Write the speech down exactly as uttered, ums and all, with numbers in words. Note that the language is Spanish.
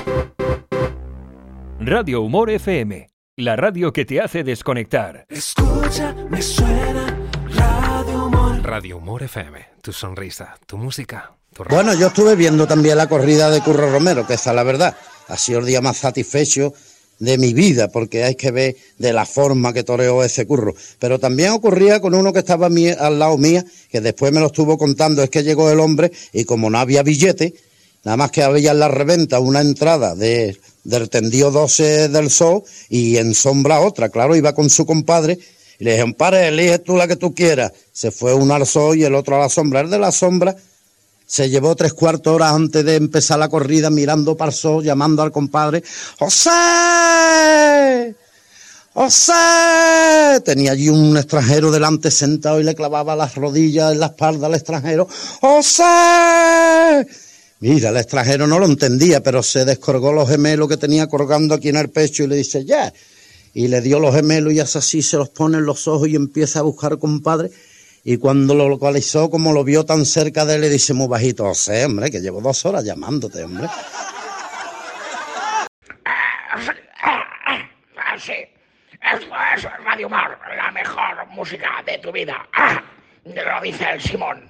Radio Humor F M, la radio que te hace desconectar. Escucha, me suena Radio Humor. Radio Humor F M, tu sonrisa, tu música, tu radio. Bueno, yo estuve viendo también la corrida de Curro Romero, que esa es la verdad. Ha sido el día más satisfecho de mi vida, porque hay que ver de la forma que toreó ese Curro. Pero también ocurría con uno que estaba mí, al lado mía, que después me lo estuvo contando, es que llegó el hombre y como no había billete, nada más que había en la reventa una entrada de, del tendido doce del Sol y en sombra otra, claro, iba con su compadre y le dije, compadre, elige tú la que tú quieras. Se fue uno al Sol y el otro a la sombra. El de la sombra se llevó tres cuartos horas antes de empezar la corrida mirando para el Sol, llamando al compadre, ¡José! ¡José! Tenía allí un extranjero delante sentado y le clavaba las rodillas en la espalda al extranjero, ¡José! Mira, el extranjero no lo entendía, pero se descolgó los gemelos que tenía colgando aquí en el pecho y le dice, ya. Y le dio los gemelos y así se los pone en los ojos y empieza a buscar compadre. Y cuando lo localizó, como lo vio tan cerca de él, le dice muy bajito, José, hombre, que llevo dos horas llamándote, hombre. Sí, esto es Radio Humor, la mejor música de tu vida. Ah, lo dice el Simón.